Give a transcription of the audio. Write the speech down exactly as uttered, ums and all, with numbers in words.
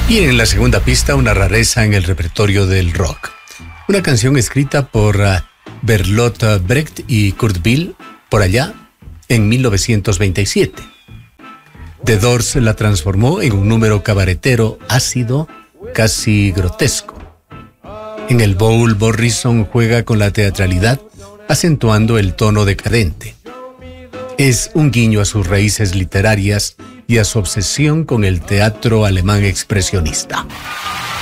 Y en la segunda pista, una rareza en el repertorio del rock. Una canción escrita por uh, Bertolt Brecht y Kurt Weill por allá en mil novecientos veintisiete. The Doors la transformó en un número cabaretero ácido, casi grotesco. En el bowl, Morrison juega con la teatralidad, acentuando el tono decadente. Es un guiño a sus raíces literarias y a su obsesión con el teatro alemán expresionista.